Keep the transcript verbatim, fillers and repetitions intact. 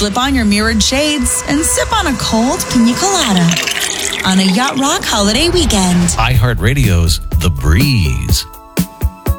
slip on your mirrored shades and sip on a cold pina colada on a Yacht Rock holiday weekend. iHeartRadio's The Breeze.